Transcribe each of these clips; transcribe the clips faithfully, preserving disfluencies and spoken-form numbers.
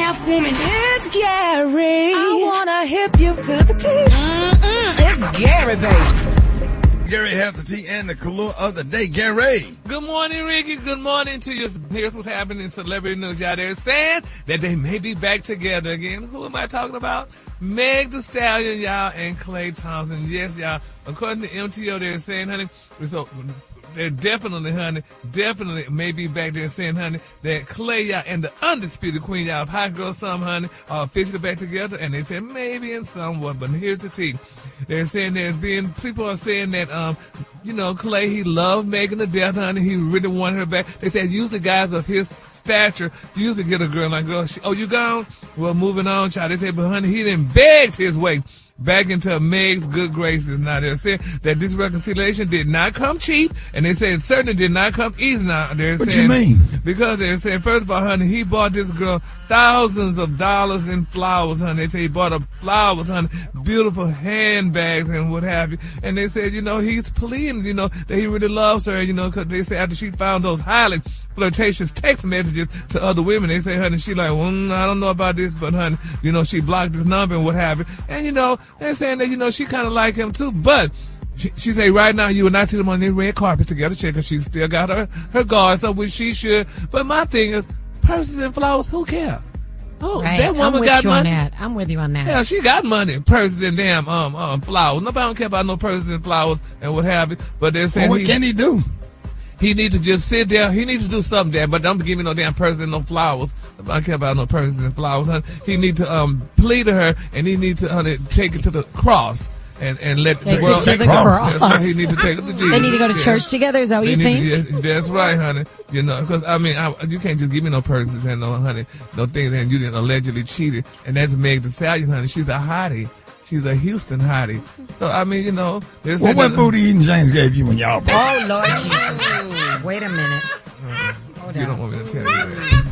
half woman. It's Gary. I wanna hip you to the T. Mm-mm, it's Gary, baby. Gary has the tea and the color of the day. Gary. Good morning, Ricky. Good morning to you. Here's what's happening in celebrity news out there, saying that they may be back together again. Who am I talking about? Meg Thee Stallion, y'all, and Klay Thompson. Yes, y'all. According to M T O, they're saying, honey, so they're definitely, honey, definitely may be back there saying, honey, that Klay, y'all, and the undisputed queen, y'all, of Hot Girl Summer, honey, are officially back together. And they said maybe in somewhat, but here's the tea. They're saying there's been, people are saying that, um, you know, Klay, he loved Megan to death, honey. He really wanted her back. They said usually guys of his stature usually get a girl like, girl, she, oh, you gone? Well, moving on, child. They said, but honey, he didn't beg his way back into Meg's good graces. Now, they're saying that this reconciliation did not come cheap, and they say it certainly did not come easy. Now, they're what saying, you mean? Because they're saying, first of all, honey, he bought this girl thousands of dollars in flowers, honey. They say he bought her flowers, honey, beautiful handbags and what have you. And they said, you know, he's pleading, you know, that he really loves her, you know, because they say after she found those highly flirtatious text messages to other women, they say, honey, she like, well, mm, I don't know about this, but honey, you know, she blocked his number and what have you. And, you know, they're saying that, you know, she kind of like him too, but she, she say right now you will not see them on the red carpet together, because she still got her, her guards up, which she should. But my thing is, purses and flowers, who cares? Oh, right. that woman I'm with got you money. On that. I'm with you on that. Yeah, she got money, purses and damn um um flowers. Nobody don't care about no purses and flowers and what have you. But they're saying, well, what he, can he do? He needs to just sit there. He needs to do something there, but don't give me no damn purses and no flowers. I don't care about no purses and flowers, honey. He needs to um plead to her, and he needs to honey, take it to the cross. And, and let take the world take the cross. cross. He need to take it to Jesus. They need to go to yeah. church together. Is that what they you think? To, yeah, that's right, honey. You know, because I mean, I, you can't just give me no purses and no honey, no things that you didn't allegedly cheated. And that's Meg Thee Stallion, honey. She's a hottie. She's a Houston hottie. So I mean, you know, there's well, what booty eating James gave you when y'all broke? Oh Lord Jesus! Wait a minute. Uh, Hold you on. don't want me to tell you that.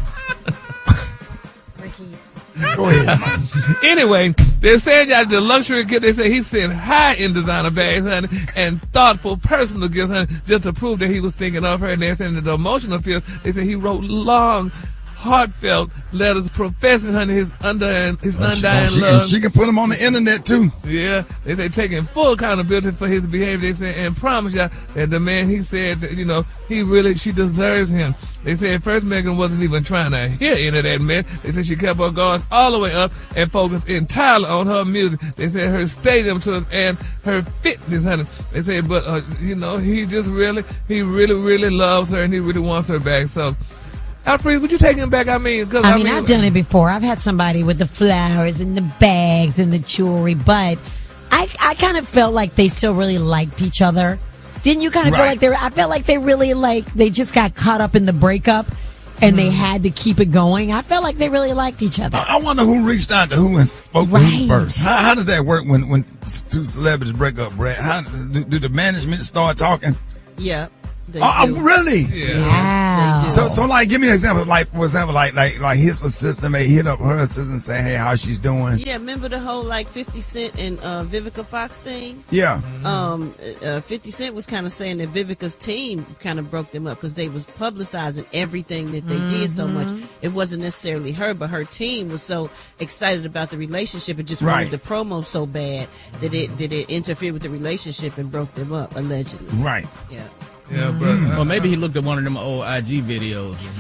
Ricky. Go ahead, man. Anyway, they're saying y'all the luxury kid. They say he sent high-end designer bags, honey, and thoughtful personal gifts, honey, just to prove that he was thinking of her. And they're saying that the emotional feels. They say he wrote long, heartfelt letters professing, honey, his under his well, undying she, love. And she can put them on the internet too. Yeah, they say taking full accountability for his behavior. They say and promise y'all that the man, he said that, you know, he really, she deserves him. They say at first Megan wasn't even trying to hear any of that mess. They said she kept her guards all the way up and focused entirely on her music. They said her stadium tours and her fitness, honey. They say, but uh, you know, he just really, he really, really loves her and he really wants her back. So. Alfred, would you take him back? I mean, cause, I, I mean, mean, I've done it before. I've had somebody with the flowers and the bags and the jewelry, but I, I kind of felt like they still really liked each other. Didn't you kind of right. feel like they were, I felt like they really like, they just got caught up in the breakup and mm. they had to keep it going. I felt like they really liked each other. I, I wonder who reached out to who and spoke right. to who first. How, how does that work when, when two celebrities break up, Brad? How, do, do the management start talking? Yeah. They oh, do. really? Yeah. Wow. So, so like, give me an example. Like, for example, like, like, like his assistant may hit up her assistant and say, "Hey, how she's doing?" Yeah, remember the whole like fifty Cent and uh, Vivica Fox thing? Yeah. Um, uh, fifty Cent was kind of saying that Vivica's team kind of broke them up because they was publicizing everything that they mm-hmm. did so much. It wasn't necessarily her, but her team was so excited about the relationship and just right. wanted the promo so bad that it that it interfered with the relationship and broke them up allegedly. Right. Yeah. Yeah, but uh, well, maybe he looked at one of them old I G videos and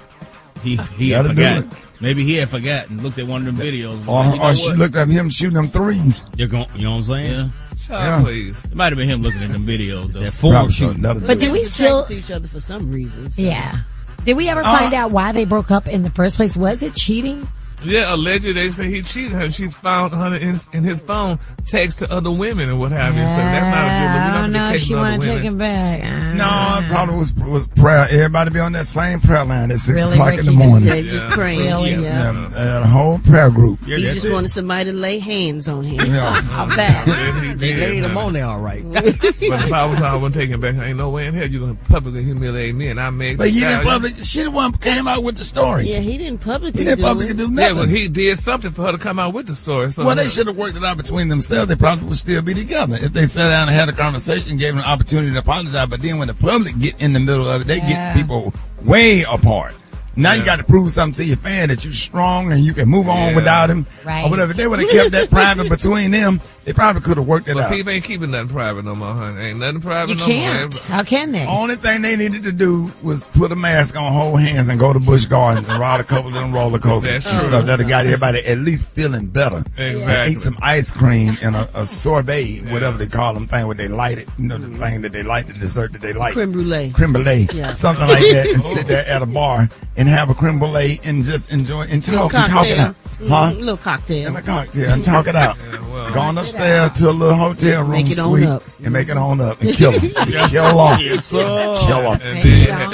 he he Gotta had do forgot. it. Maybe he had forgotten and looked at one of them videos. Or, Like, you know or she what? looked at him shooting them threes. You're going, you know what I'm saying? Yeah. child, Yeah. please. It might have been him looking at them videos. Though. That form Probably shooting. another But did we Attracted still? to each other for some reason. So. Yeah. Did we ever Uh, find out why they broke up in the first place? Was it cheating? Yeah, allegedly they say he cheated her. She found her in, in his phone text to other women and what have you. So that's not a good look. We're I not don't gonna know be if she texting want other to take women. him back. Uh, No, it probably was was prayer. Everybody be on that same prayer line at six Really, o'clock in the Ricky? morning. They're just praying. Really? Yeah. Yeah, uh, a whole prayer group. Yeah, He that's just it. wanted somebody to lay hands on him. Yeah. I bet. Yeah, he They did, laid him honey. on there all right. But if I was her, I wouldn't take him back. Ain't no way in hell you're going to publicly humiliate me. And I made But the he didn't stallion. public. She the one came out with the story. Yeah, he didn't publicly He didn't do publicly it. do Yeah, nothing. but he did something for her to come out with the story. So Well, they should have worked it out between themselves. They probably would still be together if they sat down and had a conversation, gave them an opportunity to apologize. But then when the public get in the middle of it, they Yeah. get people way apart. Now Yeah. you got to prove something to your fan that you're strong and you can move on Yeah. without him. Right. Or whatever. If they would have kept that private between them, they probably could have worked it But out. people ain't keeping nothing private no more, honey. Ain't nothing private You no can't. more. How can they? Only thing they needed to do was put a mask on, hold hands, and go to Busch Gardens and ride a couple of them roller coasters That's and true. stuff. That'd have got everybody at least feeling better. Exactly. And ate some ice cream and a, a sorbet, whatever they call them thing where they light it. You know, the thing that they light, the dessert that they light. Creme brulee. Creme brulee. Yeah. Something like that. And sit there at a bar and have a creme brulee and just enjoy and Little talk, and talk it cocktail. out. Huh? Mm, little cocktail. And a cocktail and talk it out. well. Going upstairs to a little hotel room Make it on suite up. and make it on up and kill them. Kill them. Yes, sir. Kill them. And then,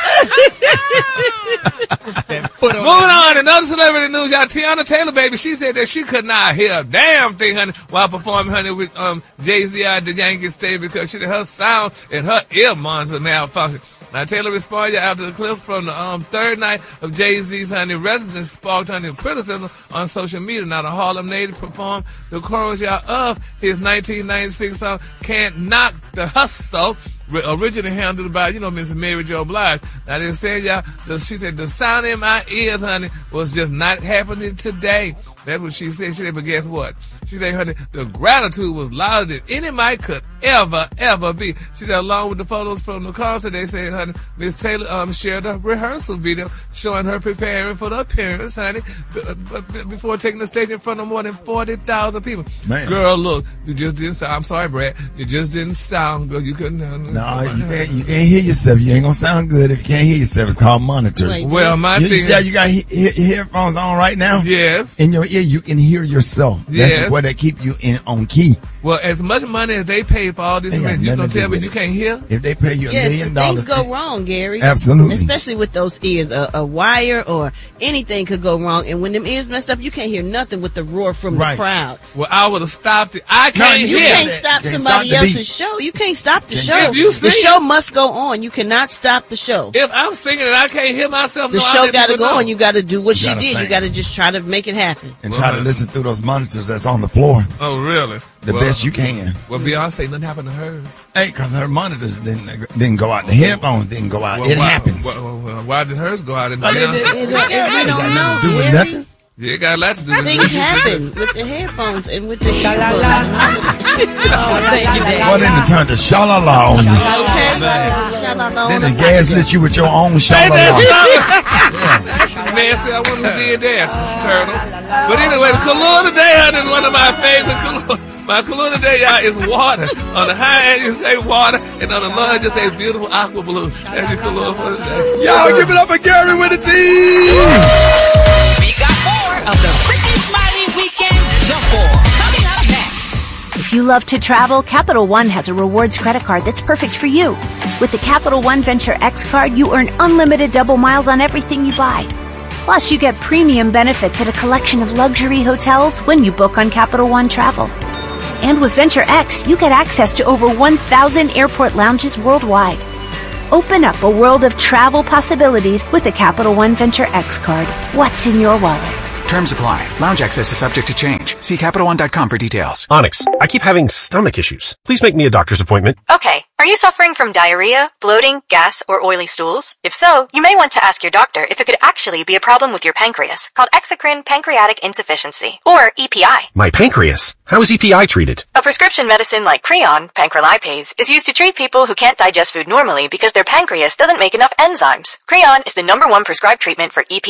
Moving on, another celebrity news, y'all. Tiana Taylor, baby, she said that she could not hear a damn thing, honey, while performing, honey, with um Jay-Z at the Yankee Stadium because she her sound and her ear monitor malfunction. Now, Taylor responded after the clips from the um, third night of Jay-Z's, honey, residence sparked, honey, criticism on social media. Now, the Harlem native performed the chorus, y'all, of his nineteen ninety-six song, Can't Knock the Hustle, originally handled by, you know, Missus Mary Jo Blige. Now, they said, y'all, the, she said, the sound in my ears, honey, was just not happening today. That's what she said. She said, but guess what? She said, honey, the gratitude was louder than any mic could ever, ever be. She said, along with the photos from the concert, they said, honey, Miss Taylor um, shared a rehearsal video showing her preparing for the appearance, honey, b- b- before taking the stage in front of more than forty thousand people. Man. Girl, look, you just didn't sound, I'm sorry, Brad, you just didn't sound good. You couldn't. Uh, No, you can't, you can't hear yourself. You ain't gonna sound good if you can't hear yourself. It's called monitors. Wait. Well, my You, you thing see how you got he- he- headphones on right now? yes. In your ear, you can hear yourself. That's Yes. where they keep you in on key. Well, as much money as they pay for all this, Ain't got event, you nothing gonna to do tell me with you it. can't hear? If they pay you a Yes, million things dollars, go wrong, Gary. Absolutely. Especially with those ears. A, a wire or anything could go wrong. And when them ears messed up, you can't hear nothing with the roar from Right. the crowd. Well, I would have stopped it. I can't you You hear. can't that. stop Can't somebody stop the beat. else's show. You can't stop the Can't- show. If you The sing- show must go on. You cannot stop the show. If I'm singing and I can't hear myself, The no, I show let got to people go know. on. You got to do what You she gotta did. sing. You got to just try to make it happen. and try to Well, listen through those monitors that's on the floor Oh, really? the well, best you can. Well, Beyonce, nothing happened to hers. Hey, because her monitors didn't didn't go out. The headphones didn't go out. Well, it why, happens. Why, why, why did hers go out? And But it, Beyonce? it, it, It- it- it we don't got know, nothing to do with Gary. nothing. Yeah, it got a lot to do with Things it. happen with the headphones and with the earbuds. and all the- Thank you, Dave. Well, then it turned to shalala on you. Okay. Shalala Then on the the- gas lit you with your own Hey, that's shalala. That's nasty. I wouldn't have did that, Turtle. But anyway, the Kahlua today, honey, is one of my favorite Kahlua. My Kahlua today, y'all, is water. On the high end, you say water, and on the low end, you say beautiful aqua blue. That's your Kahlua for today. Y'all give it up for Gary with a T. We got more of the Freaky Smiley Weekend Jump Ball coming up next. If you love to travel, Capital One has a rewards credit card that's perfect for you. With the Capital One Venture X card, you earn unlimited double miles on everything you buy. Plus, you get premium benefits at a collection of luxury hotels when you book on Capital One Travel. And with Venture X, you get access to over one thousand airport lounges worldwide. Open up a world of travel possibilities with the Capital One Venture X card. What's in your wallet? Terms apply. Lounge access is subject to change. See Capital One dot com for details. Onyx, I keep having stomach issues. Please make me a doctor's appointment. Okay. Are you suffering from diarrhea, bloating, gas, or oily stools? If so, you may want to ask your doctor if it could actually be a problem with your pancreas, called exocrine pancreatic insufficiency, or E P I. My pancreas. How is E P I treated? A prescription medicine like Creon, pancrelipase, is used to treat people who can't digest food normally because their pancreas doesn't make enough enzymes. Creon is the number one prescribed treatment for E P I.